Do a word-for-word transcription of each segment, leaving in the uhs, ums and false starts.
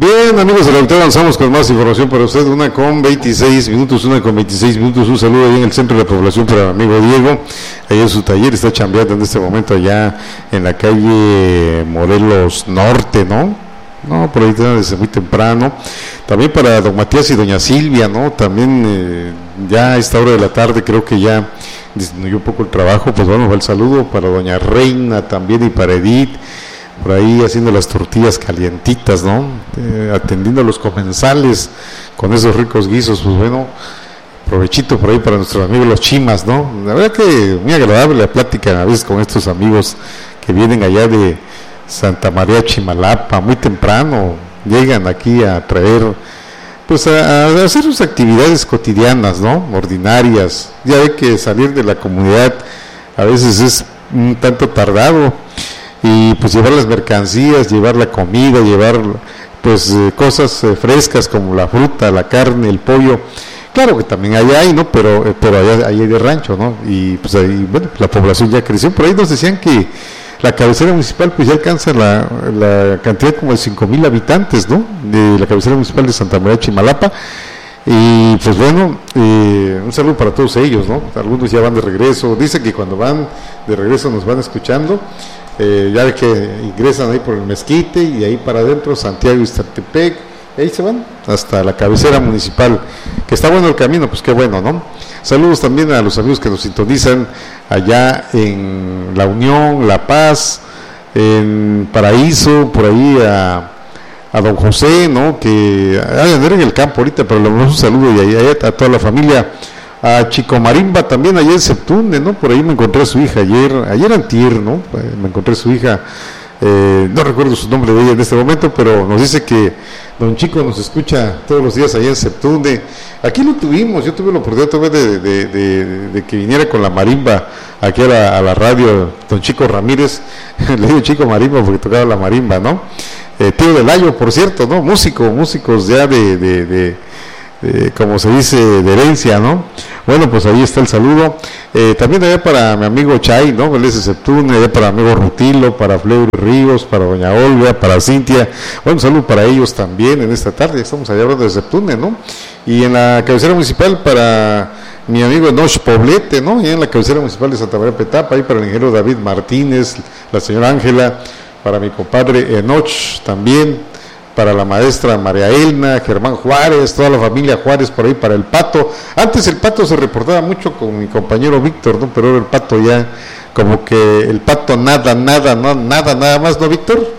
Bien, amigos del auditorio, avanzamos con más información para usted. Una con veintiséis minutos, una con veintiséis minutos. Un saludo ahí en el centro de la población para mi amigo Diego. Ahí en su taller, está chambeando en este momento allá en la calle Morelos Norte, ¿no? No, por ahí desde muy temprano. También para don Matías y doña Silvia, ¿no? También eh, ya a esta hora de la tarde creo que ya disminuyó un poco el trabajo. Pues bueno, el saludo para doña Reina también y para Edith, por ahí haciendo las tortillas calientitas, ¿no? Eh, atendiendo a los comensales con esos ricos guisos. Pues bueno, provechito por ahí para nuestros amigos los chimas, ¿no? La verdad que muy agradable la plática a veces con estos amigos que vienen allá de Santa María Chimalapa, muy temprano, llegan aquí a traer, pues a, a hacer sus actividades cotidianas, ¿no? Ordinarias. Ya ve que salir de la comunidad a veces es un tanto tardado, y pues llevar las mercancías, llevar la comida, llevar pues eh, cosas eh, frescas como la fruta, la carne, el pollo. Claro que también allá hay, ¿no? Pero, eh, pero allá, allá hay de rancho, ¿no? Y pues ahí, bueno, la población ya creció. Por ahí nos decían que la cabecera municipal pues ya alcanza la, la cantidad como de cinco mil habitantes, ¿no? De la cabecera municipal de Santa María Chimalapa. Y pues bueno, eh, un saludo para todos ellos, ¿no? Algunos ya van de regreso. Dicen que cuando van de regreso nos van escuchando. Eh, ya que ingresan ahí por el Mezquite y ahí para adentro Santiago y Ixtepec, y ahí se van hasta la cabecera municipal, que está bueno el camino, pues qué bueno, ¿no? Saludos también a los amigos que nos sintonizan allá en La Unión, La Paz, en Paraíso, por ahí a, a don José, ¿no? Que hay andar en el campo ahorita, pero le damos un saludo y ahí, ahí a toda la familia. A Chico Marimba también allá en Septunde, ¿no? Por ahí me encontré a su hija ayer, ayer antier, ¿no? Me encontré a su hija, eh, no recuerdo su nombre de ella en este momento, pero nos dice que don Chico nos escucha todos los días allá en Septunde. Aquí lo tuvimos, yo tuve la oportunidad también de, de, de, de que viniera con la marimba aquí a la, a la radio, don Chico Ramírez, le digo Chico Marimba porque tocaba la marimba, ¿no? Eh, tío del Ayo, por cierto, ¿no? Músico, músicos ya de... de, de Eh, como se dice, de herencia, ¿no? Bueno, pues ahí está el saludo. Eh, también allá para mi amigo Chay, ¿no? Él es de Septune, allá para mi amigo Rutilo, para Fleury Ríos, para doña Olga, para Cintia. Bueno, saludo para ellos también en esta tarde. Estamos allá hablando de Septune, ¿no? Y en la cabecera municipal para mi amigo Enoch Poblete, ¿no? Y en la cabecera municipal de Santa María Petapa, ahí para el ingeniero David Martínez, la señora Ángela, para mi compadre Enoch también, para la maestra María Elna, Germán Juárez, toda la familia Juárez por ahí, para el Pato. Antes el Pato se reportaba mucho con mi compañero Víctor, ¿no? Pero ahora el Pato ya, como que el Pato nada, nada, no, nada, nada más, ¿no, Víctor?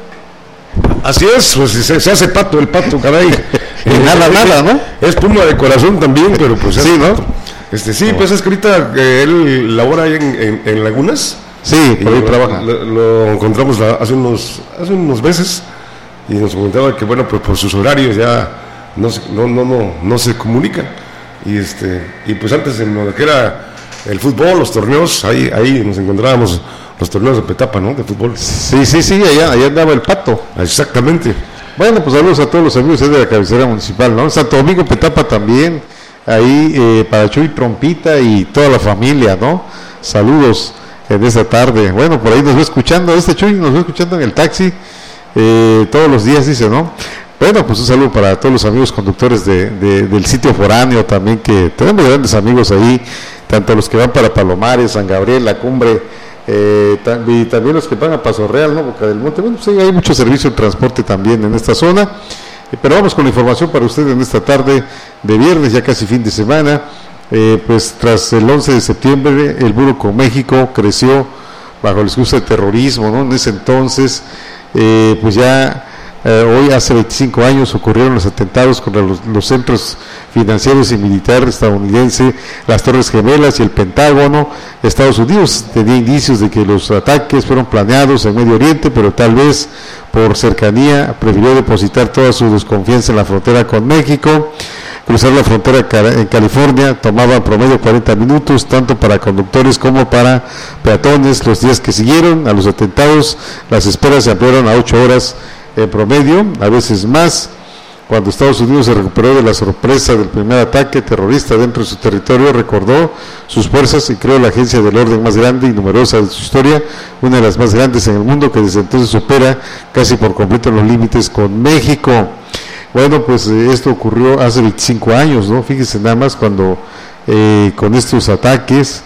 Así es, pues se, se hace Pato, el Pato, caray. Y nada, nada, ¿no? Es puma de corazón también, pero pues... Sí, ¿no? Este, sí, pues es que ahorita eh, él labora ahí en, en, en Lagunas. Sí, por ahí lo, trabaja. Lo, lo encontramos la, hace unos hace unos meses. Y nos comentaba que bueno, pues por sus horarios ya no se, no, no, no, no se comunican. Y este, y pues antes en lo que era el fútbol, los torneos, ahí, ahí nos encontrábamos los torneos de Petapa, ¿no? De fútbol. Sí, sí, sí, allá, allá andaba el Pato. Exactamente. Bueno, pues saludos a todos los amigos de la cabecera municipal, ¿no? Santo Domingo Petapa también, ahí eh, para Chuy Trompita y toda la familia, ¿no? Saludos en esta tarde. Bueno, por ahí nos va escuchando, este Chuy nos va escuchando en el taxi. Eh, todos los días, dice, ¿no? Bueno, pues un saludo para todos los amigos conductores de, de, del sitio foráneo también, que tenemos grandes amigos ahí, tanto los que van para Palomares, San Gabriel, La Cumbre, eh, tam, y también los que van a Paso Real, ¿no? Boca del Monte. Bueno, pues hay mucho servicio de transporte también en esta zona, eh, pero vamos con la información para ustedes en esta tarde de viernes, ya casi fin de semana. Eh, pues tras el once de septiembre, el muro con México creció bajo el excusa de terrorismo, ¿no? En ese entonces... Eh, pues ya eh, hoy hace veinticinco años ocurrieron los atentados contra los, los centros financieros y militares estadounidenses, las Torres Gemelas y el Pentágono. Estados Unidos tenía indicios de que los ataques fueron planeados en Medio Oriente, pero tal vez por cercanía prefirió depositar toda su desconfianza en la frontera con México. Cruzar la frontera en California tomaba en promedio cuarenta minutos, tanto para conductores como para peatones. Los días que siguieron a los atentados, las esperas se ampliaron a ocho horas en promedio, a veces más. Cuando Estados Unidos se recuperó de la sorpresa del primer ataque terrorista dentro de su territorio, recordó sus fuerzas y creó la agencia del orden más grande y numerosa de su historia, una de las más grandes en el mundo, que desde entonces supera casi por completo los límites con México. Bueno, pues eh, esto ocurrió hace veinticinco años, ¿no? Fíjense nada más cuando eh, con estos ataques,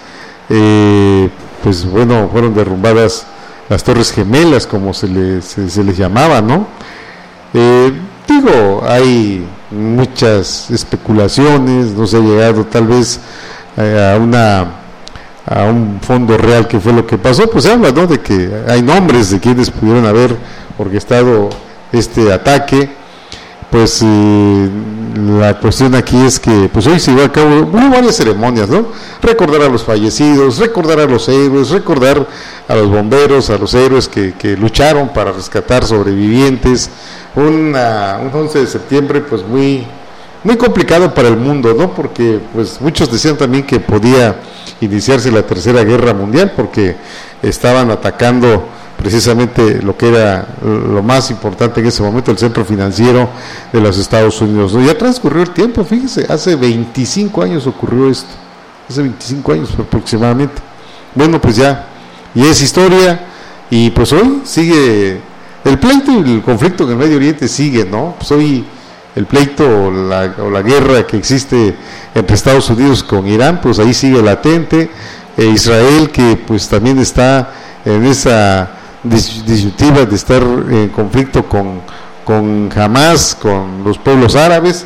eh, pues bueno, fueron derrumbadas las Torres Gemelas, como se les, se, se les llamaba, ¿no? Eh, digo, hay muchas especulaciones, no se ha llegado tal vez eh, a una a un fondo real que fue lo que pasó, pues se habla, ¿no?, de que hay nombres de quienes pudieron haber orquestado este ataque. Pues eh, la cuestión aquí es que pues hoy se llevó a cabo, hubo varias ceremonias, ¿no? Recordar a los fallecidos, recordar a los héroes, recordar a los bomberos, a los héroes que, que lucharon para rescatar sobrevivientes. Una, un once de septiembre pues muy muy complicado para el mundo, ¿no? Porque pues muchos decían también que podía iniciarse la tercera guerra mundial porque estaban atacando precisamente lo que era lo más importante en ese momento, el centro financiero de los Estados Unidos, ¿no? Ya transcurrió el tiempo, fíjese, hace veinticinco años ocurrió esto, hace veinticinco años aproximadamente. Bueno, pues ya, y es historia, y pues hoy sigue el pleito y el conflicto en el Medio Oriente sigue, ¿no? Pues hoy el pleito o la, o la guerra que existe entre Estados Unidos con Irán, pues ahí sigue latente. eh, Israel, que pues también está en esa disyuntiva de estar en conflicto con, con Hamas, con los pueblos árabes,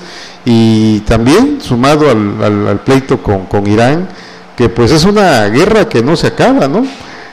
y también sumado al, al, al pleito con, con Irán, que pues es una guerra que no se acaba, ¿no?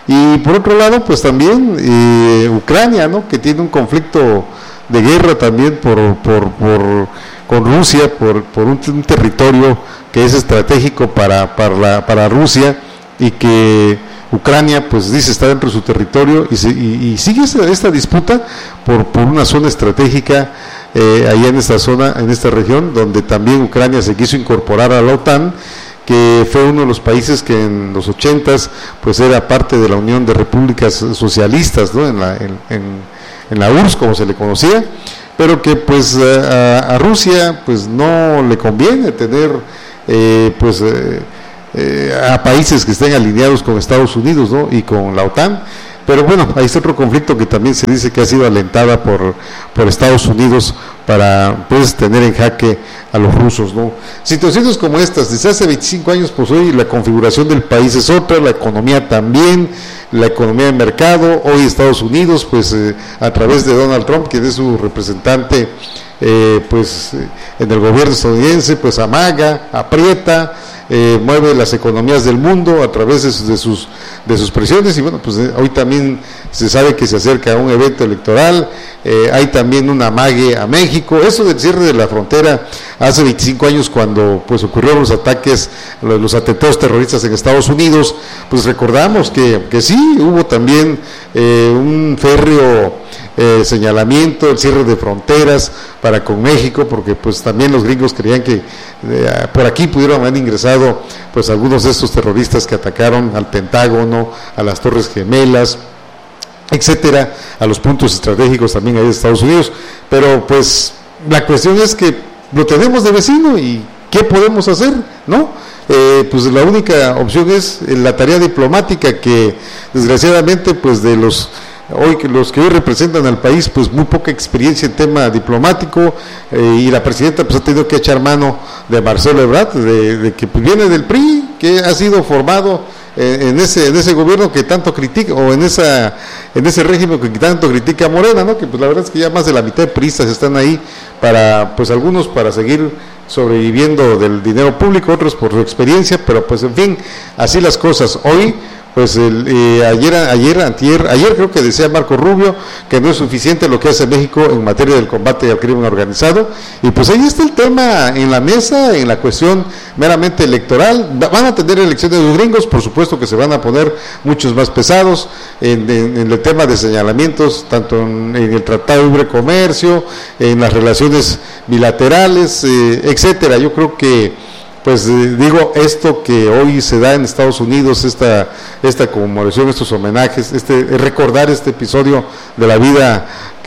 Y por otro lado, pues también eh, Ucrania, ¿no?, que tiene un conflicto de guerra también por, por, por con Rusia, por, por un, un territorio que es estratégico para, para, la, para Rusia, y que Ucrania pues dice está dentro de su territorio, y, se, y, y sigue esta, esta disputa por, por una zona estratégica eh, allá en esta zona, en esta región, donde también Ucrania se quiso incorporar a la OTAN, que fue uno de los países que en los ochentas pues era parte de la Unión de Repúblicas Socialistas, ¿no?, en la, en, en, en la U R S S, como se le conocía, pero que pues a, a Rusia pues no le conviene tener eh, pues eh, eh, a países que estén alineados con Estados Unidos, ¿no?, y con la OTAN. Pero bueno, ahí está otro conflicto que también se dice que ha sido alentada por, por Estados Unidos para pues tener en jaque a los rusos, ¿no? Situaciones como estas, desde hace veinticinco años, pues hoy la configuración del país es otra, la economía también, la economía de mercado. Hoy Estados Unidos, pues eh, a través de Donald Trump, quien es su representante eh, pues eh, en el gobierno estadounidense, pues amaga, aprieta, Eh, mueve las economías del mundo a través de sus, de sus de sus presiones. Y bueno, pues eh, hoy también se sabe que se acerca un evento electoral. Eh, hay también un amague a México. Eso del cierre de la frontera hace veinticinco años, cuando pues ocurrieron los ataques, los, los atentados terroristas en Estados Unidos, pues recordamos que, que sí, hubo también eh, un férreo Eh, señalamiento, el cierre de fronteras para con México, porque pues también los gringos creían que eh, por aquí pudieron haber ingresado pues algunos de estos terroristas que atacaron al Pentágono, a las Torres Gemelas, etcétera, a los puntos estratégicos también ahí de Estados Unidos. Pero pues la cuestión es que lo tenemos de vecino, y ¿qué podemos hacer?, ¿no? Eh, pues la única opción es la tarea diplomática, que desgraciadamente pues de los hoy que los que hoy representan al país, pues muy poca experiencia en tema diplomático, eh, y la presidenta pues ha tenido que echar mano de Marcelo Ebrard, de, de que pues, viene del P R I, que ha sido formado eh, en ese en ese gobierno que tanto critica, o en esa en ese régimen que tanto critica a Morena, ¿no? Que pues la verdad es que ya más de la mitad de priistas están ahí para, pues algunos para seguir sobreviviendo del dinero público, otros por su experiencia, pero pues en fin, así las cosas. Hoy pues el, eh, ayer, ayer, antier, ayer creo que decía Marco Rubio que no es suficiente lo que hace México en materia del combate al crimen organizado, y pues ahí está el tema en la mesa, en la cuestión meramente electoral. Van a tener elecciones los gringos, por supuesto que se van a poner muchos más pesados en, en, en el tema de señalamientos, tanto en, en el Tratado de Libre Comercio, en las relaciones bilaterales, eh, etcétera. Yo creo que pues eh, digo, esto que hoy se da en Estados Unidos, esta esta conmemoración, estos homenajes, este recordar este episodio de la vida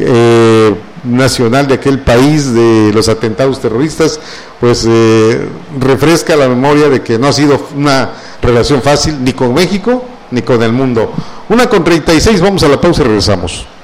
eh, nacional de aquel país, de los atentados terroristas, pues eh, refresca la memoria de que no ha sido una relación fácil ni con México ni con el mundo. Una con treinta y seis, vamos a la pausa y regresamos.